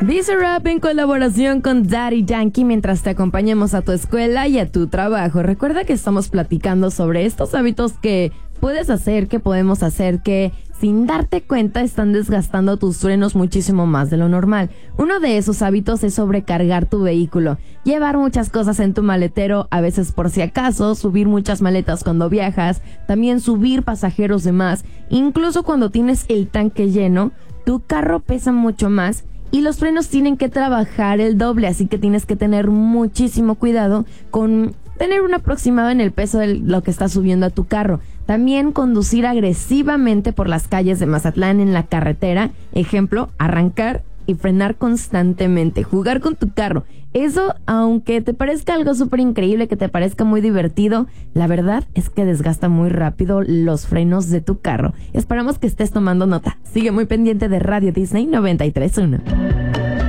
Bizarrap en colaboración con Daddy Yankee mientras te acompañamos a tu escuela y a tu trabajo. Recuerda que estamos platicando sobre estos hábitos que puedes hacer, que podemos hacer, que sin darte cuenta están desgastando tus frenos muchísimo más de lo normal. Uno de esos hábitos es sobrecargar tu vehículo, llevar muchas cosas en tu maletero, a veces por si acaso, subir muchas maletas cuando viajas, también subir pasajeros de más, incluso cuando tienes el tanque lleno, tu carro pesa mucho más y los frenos tienen que trabajar el doble, así que tienes que tener muchísimo cuidado con tener un aproximado en el peso de lo que está subiendo a tu carro. También conducir agresivamente por las calles de Mazatlán en la carretera. Ejemplo, arrancar y frenar constantemente. Jugar con tu carro. Eso, aunque te parezca algo súper increíble, que te parezca muy divertido, la verdad es que desgasta muy rápido los frenos de tu carro. Esperamos que estés tomando nota. Sigue muy pendiente de Radio Disney 93.1.